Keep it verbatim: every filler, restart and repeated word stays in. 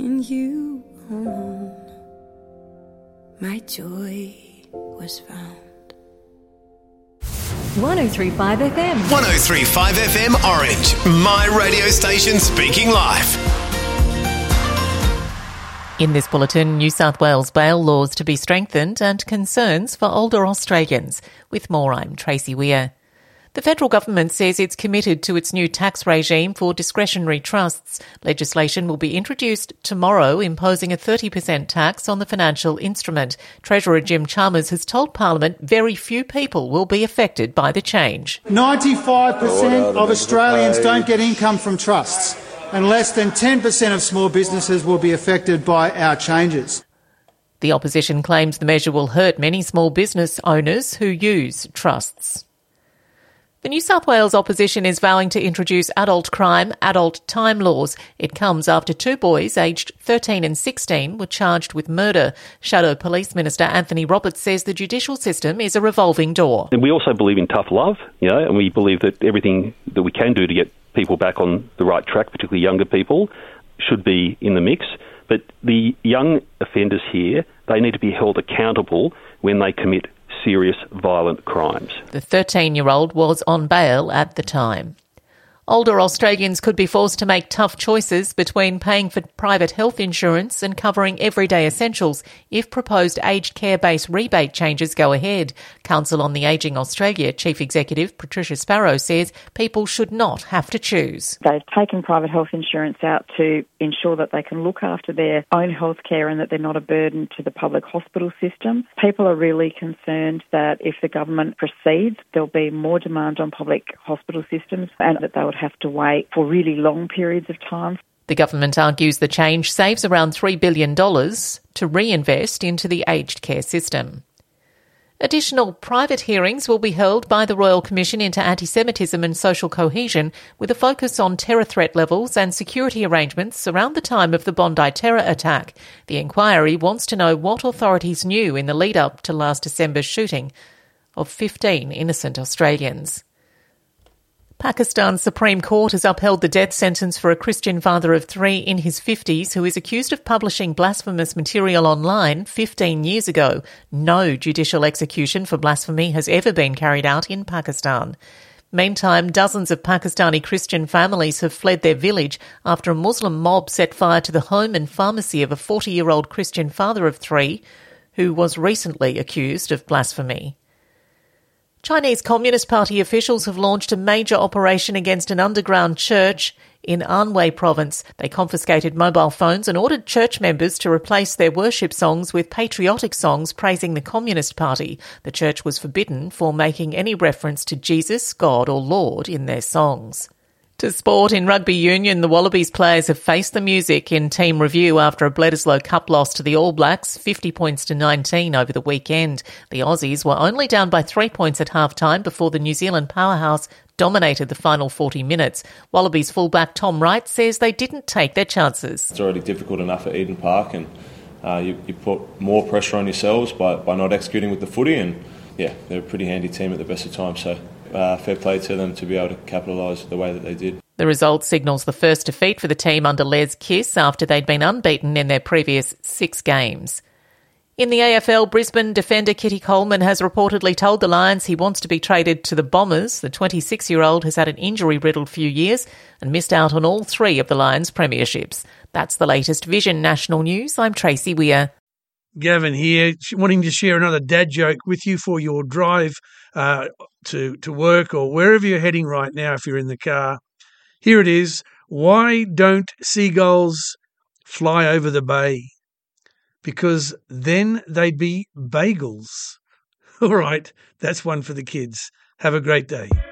In you alone, my joy was found. one oh three point five F M. one oh three point five F M Orange. My radio station speaking live. In this bulletin, New South Wales bail laws to be strengthened and concerns for older Australians. With more, I'm Tracy Weir. The federal government says it's committed to its new tax regime for discretionary trusts. Legislation will be introduced tomorrow imposing a thirty percent tax on the financial instrument. Treasurer Jim Chalmers has told Parliament very few people will be affected by the change. ninety-five percent of Australians don't get income from trusts, and less than ten percent of small businesses will be affected by our changes. The opposition claims the measure will hurt many small business owners who use trusts. The New South Wales opposition is vowing to introduce adult crime, adult time laws. It comes after two boys aged thirteen and sixteen were charged with murder. Shadow Police Minister Anthony Roberts says the judicial system is a revolving door. And we also believe in tough love, you know, and we believe that everything that we can do to get people back on the right track, particularly younger people, should be in the mix. But the young offenders here, they need to be held accountable when they commit serious violent crimes. The thirteen-year-old was on bail at the time. Older Australians could be forced to make tough choices between paying for private health insurance and covering everyday essentials if proposed aged care-based rebate changes go ahead. Council on the Ageing Australia Chief Executive Patricia Sparrow says people should not have to choose. They've taken private health insurance out to ensure that they can look after their own health care and that they're not a burden to the public hospital system. People are really concerned that if the government proceeds, there'll be more demand on public hospital systems and that they would have to wait for really long periods of time. The government argues the change saves around three billion dollars to reinvest into the aged care system. Additional private hearings will be held by the Royal Commission into Anti-Semitism and Social Cohesion with a focus on terror threat levels and security arrangements around the time of the Bondi terror attack. The inquiry wants to know what authorities knew in the lead-up to last December's shooting of fifteen innocent Australians. Pakistan's Supreme Court has upheld the death sentence for a Christian father of three in his fifties who is accused of publishing blasphemous material online fifteen years ago. No judicial execution for blasphemy has ever been carried out in Pakistan. Meantime, dozens of Pakistani Christian families have fled their village after a Muslim mob set fire to the home and pharmacy of a forty-year-old Christian father of three who was recently accused of blasphemy. Chinese Communist Party officials have launched a major operation against an underground church in Anhui province. They confiscated mobile phones and ordered church members to replace their worship songs with patriotic songs praising the Communist Party. The church was forbidden for making any reference to Jesus, God or Lord in their songs. To sport, in rugby union, the Wallabies players have faced the music in team review after a Bledisloe Cup loss to the All Blacks, fifty points to nineteen over the weekend. The Aussies were only down by three points at half-time before the New Zealand powerhouse dominated the final forty minutes. Wallabies fullback Tom Wright says they didn't take their chances. It's already difficult enough at Eden Park, and uh, you, you put more pressure on yourselves by, by not executing with the footy, and yeah, they're a pretty handy team at the best of times, so Uh, fair play to them to be able to capitalise the way that they did. The result signals the first defeat for the team under Les Kiss after they'd been unbeaten in their previous six games. In the A F L, Brisbane defender Kitty Coleman has reportedly told the Lions he wants to be traded to the Bombers. The twenty-six-year-old has had an injury-riddled few years and missed out on all three of the Lions' premierships. That's the latest Vision National News. I'm Tracy Weir. Gavin here, wanting to share another dad joke with you for your drive uh, to, to work or wherever you're heading right now if you're in the car. Here it is. Why don't seagulls fly over the bay? Because then they'd be bagels. All right, that's one for the kids. Have a great day.